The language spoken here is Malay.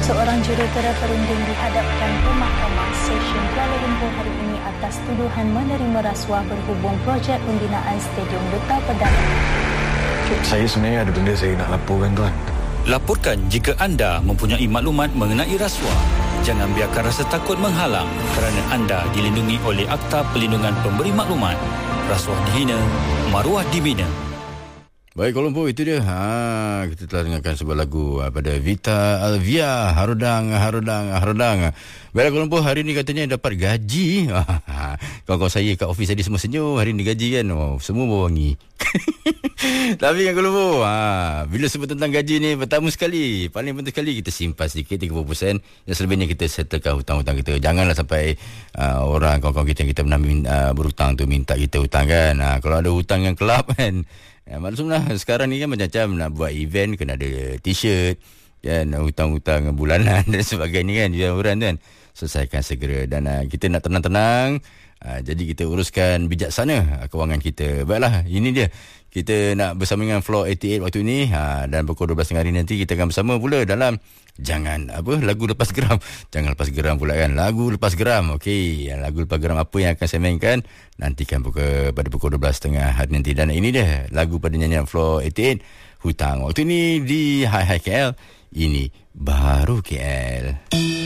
Seorang jurutera perunding dihadapkan ke Mahkamah Session Kuala Lumpur hari ini atas tuduhan menerima rasuah berhubung projek pembinaan Stadium Duta Perdana. Saya sebenarnya ada benda saya nak laporkan, tuan. Laporkan jika anda mempunyai maklumat mengenai rasuah. Jangan biarkan rasa takut menghalang kerana anda dilindungi oleh Akta Perlindungan Pemberi Maklumat. Rasuah dihina, maruah dibina. Baik, Kuala Lumpur, itu dia. Kita telah dengarkan sebuah lagu pada Vita Alvia, Harudang. Baiklah, Kuala Lumpur, hari ni katanya dapat gaji. Kawan-kawan saya kat office tadi semua senyum. Hari ni gaji kan. Semua berwangi. Tapi kan Kuala Lumpur, bila sebut tentang gaji ni, pertama sekali, paling penting sekali kita simpan sedikit 30%. Yang selebihnya kita settlekan hutang-hutang kita. Janganlah sampai orang kawan-kawan kita yang kita pernah berhutang tu minta kita hutang kan. Kalau ada hutang yang kelap kan, maksudnya sekarang ni kan macam-macam nak buat event kena ada t-shirt kan, hutang-hutang bulanan dan sebagainya kan, jawaran kan, selesaikan segera dan kita nak tenang-tenang. Jadi kita uruskan bijaksana kewangan kita. Baiklah, ini dia. Kita nak bersama dengan Floor 88 waktu ini, dan pukul 12 hari nanti kita akan bersama pula dalam lagu lepas geram. Jangan lepas geram pula kan, lagu lepas geram. Okey, lagu lepas geram apa yang akan saya mainkan nantikan pada pukul 12.30 hari nanti. Dan ini dia lagu pada nyanyian Floor 88, Hutang. Waktu ini di Hai KL, ini baru KL.